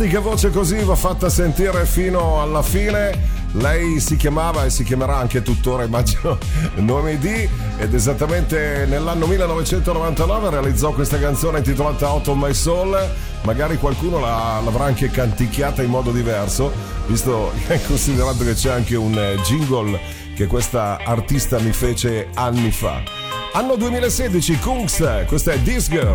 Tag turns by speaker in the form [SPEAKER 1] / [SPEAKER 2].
[SPEAKER 1] fantastica voce così va fatta sentire fino alla fine. Lei si chiamava e si chiamerà anche tuttora, immagino, Noemi D, ed esattamente nell'anno 1999 realizzò questa canzone intitolata Out of My Soul. Magari qualcuno l'avrà anche canticchiata in modo diverso, visto considerato che c'è anche un jingle che questa artista mi fece anni fa. Anno 2016, Kungs, questa è This Girl.